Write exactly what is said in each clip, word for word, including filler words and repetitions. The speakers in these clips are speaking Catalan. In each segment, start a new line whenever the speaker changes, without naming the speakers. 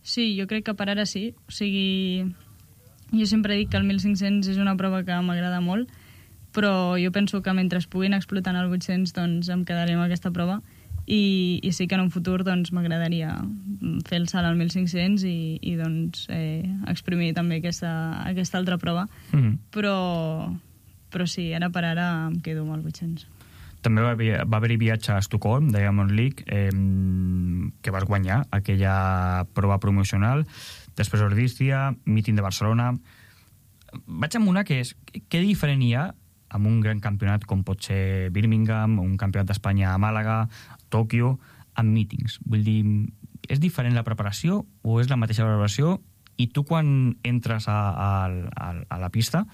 Sí, jo crec que per ara sí. O sigui, jo sempre dic que el mil cinc-cents és una prova que m'agrada molt, però jo penso que mentre es puguin explotar en el vuit-cents, doncs em quedaré amb aquesta prova. I, i sí que en un futur doncs, m'agradaria fer el salt al mil cinc-cents i, i doncs, eh, exprimir també aquesta, aquesta altra prova. Mm-hmm. Però, però sí, ara per ara em quedo amb el vuit-cents.
També va haver, va haver-hi viatge a Estocolm, de Diamond League, eh, que vas guanyar aquella prova promocional. Després Ordícia, míting de Barcelona. Vaig amb una que és... Què diferent hi ha amb un gran campionat com pot ser Birmingham, un campionat d'Espanya a Màlaga, Tòquio, amb mítings? Vull dir, és diferent la preparació o és la mateixa preparació? I tu quan entres a, a, a la pista,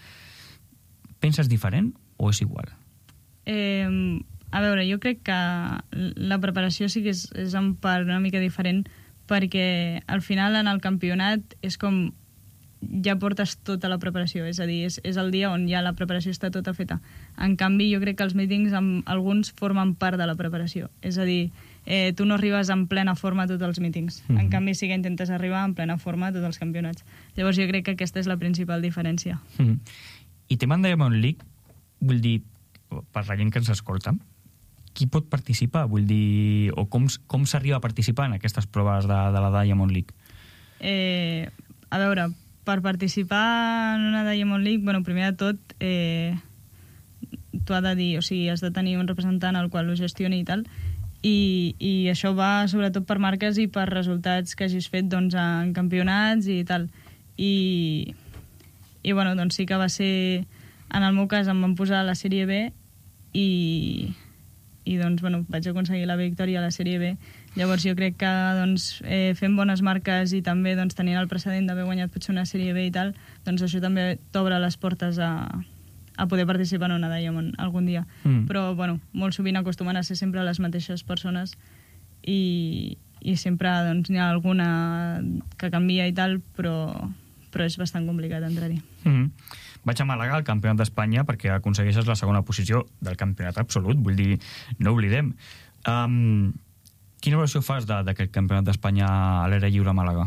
penses diferent o és igual?
Eh, a veure, jo crec que la preparació sí que és, és en part una mica diferent, perquè al final en el campionat és com ja portes tota la preparació, és a dir, és, és el dia on ja la preparació està tota feta. En canvi, jo crec que els mítings amb alguns formen part de la preparació, és a dir, eh, tu no arribes en plena forma a tots els mítings, mm-hmm. en canvi sí que intentes arribar en plena forma a tots els campionats. Llavors jo crec que aquesta és la principal diferència.
Mm-hmm. I tema de Diamond League, vull dir, per la gent que ens escolta, qui pot participar? Vull dir, o com, com s'arriba a participar en aquestes proves de, de la Diamond League?
Eh, a veure, per participar en una Diamond League, bueno, primer de tot, eh, tu has de dir, o sigui, has de tenir un representant al qual ho gestioni i tal, i, i això va sobretot per marques i per resultats que hagis fet doncs, en campionats i tal. I, i bueno, doncs sí que va ser... En el meu cas em van posar a la sèrie B i, i doncs, bueno, vaig aconseguir la victòria a la sèrie B. Llavors jo crec que doncs, eh, fent bones marques i també doncs, tenint el precedent d'haver guanyat potser una sèrie B i tal, doncs això també t'obre les portes a, a poder participar en una Diamond algun dia. Mm. Però bueno, molt sovint acostumen a ser sempre les mateixes persones i, i sempre doncs, n'hi ha alguna que canvia i tal, però, però és bastant complicat entrar-hi.
Mm. Vaig a Màlaga, al Campionat d'Espanya, perquè aconsegueixes la segona posició del campionat absolut, vull dir, no oblidem. Um, quina valoració fas d'aquest Campionat d'Espanya a l'aire lliure a Màlaga?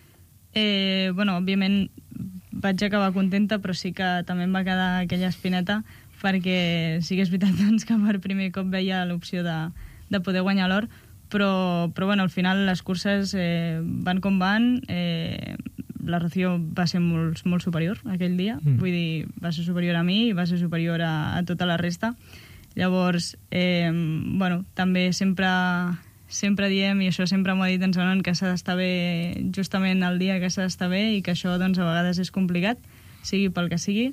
Eh, bueno, òbviament vaig acabar contenta, però sí que també em va quedar aquella espineta, perquè sí que és veritat doncs, que per primer cop veia l'opció de, de poder guanyar l'or, però, però bueno, al final les curses eh, van com van, eh, la Rocío va ser molt, molt superior aquell dia, mm. vull dir, va ser superior a mi i va ser superior a, a tota la resta. Llavors, eh, bueno, també sempre, sempre diem, i això sempre m'ho ha dit en Zonon, que s'ha d'estar bé justament el dia que s'ha d'estar bé i que això doncs, a vegades és complicat, sigui pel que sigui.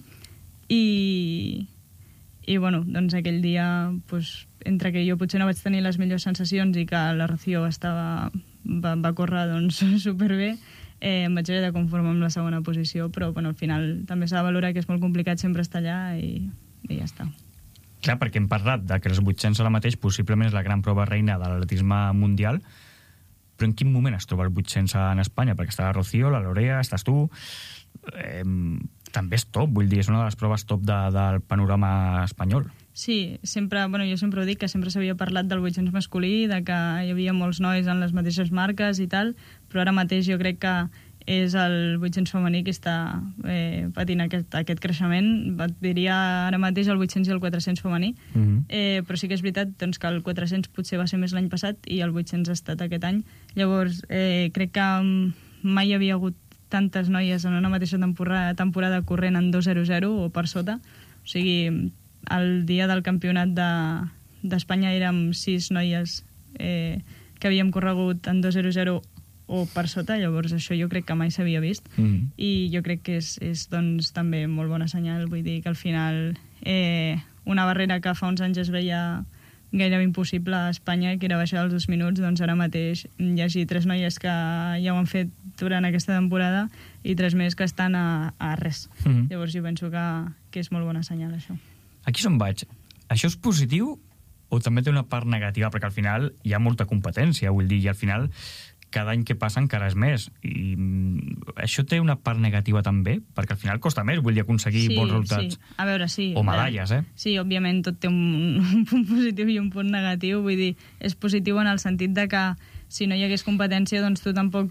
I, i bueno, doncs aquell dia, doncs, entre que jo potser no vaig tenir les millors sensacions i que la Rocío estava, va, va córrer doncs, superbé, Eh, em vaig haver de conformar amb la segona posició, però bueno, al final també s'ha de valorar que és molt complicat sempre estar allà i, i ja està.
Clar, perquè hem parlat de que els vuit-cents ara mateix possiblement és la gran prova reina de l'atletisme mundial, però en quin moment es troba el vuit-cents en Espanya? Perquè està la Rocío, la Lorea, estàs tu... Eh, també és top, vull dir, és una de les proves top de, del panorama espanyol.
Sí, sempre, bueno, jo sempre ho dic, que sempre s'havia parlat del vuit-cents masculí, de que hi havia molts nois en les mateixes marques i tal, però ara mateix jo crec que és el vuit-cents femení que està eh, patint aquest, aquest creixement. Et diria ara mateix el vuit-cents i el quatre-cents femení, mm-hmm. eh, però sí que és veritat doncs, que el quatre-cents potser va ser més l'any passat i el vuit-cents ha estat aquest any. Llavors, eh, crec que mai hi havia hagut tantes noies en una mateixa temporada, temporada corrent en dos zero zero o per sota. O sigui, el dia del campionat de, d'Espanya érem sis noies eh, que havíem corregut en dos zero zero o per sota, llavors això jo crec que mai s'havia vist. Mm. I jo crec que és, és doncs, també molt bona senyal. Vull dir que al final eh, una barrera que fa uns anys es veia gairebé impossible a Espanya, que era baixar els dos minuts, doncs ara mateix hi hagi tres noies que ja ho han fet durant aquesta temporada i tres més que estan a, a res. Mm-hmm. Llavors jo penso que, que és molt bona senyal, això.
Aquí és on vaig. Això és positiu o també té una part negativa? Perquè al final hi ha molta competència, vull dir, i al final cada any que passa encara és més. I això té una part negativa també, perquè al final costa més, vull dir, aconseguir sí, bons resultats.
Sí. A veure, sí.
O medalles, eh?
Sí, òbviament tot té un, un punt positiu i un punt negatiu. Vull dir, és positiu en el sentit de que si no hi hagués competència, doncs tu tampoc